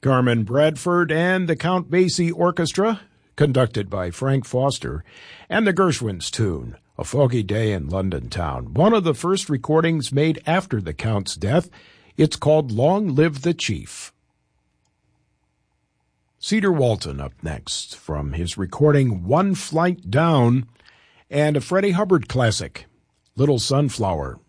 Carmen Bradford and the Count Basie Orchestra, conducted by Frank Foster, and the Gershwins tune, A Foggy Day in London Town, one of the first recordings made after the Count's death. It's called Long Live the Chief. Cedar Walton up next from his recording One Flight Down, and a Freddie Hubbard classic, Little Sunflower.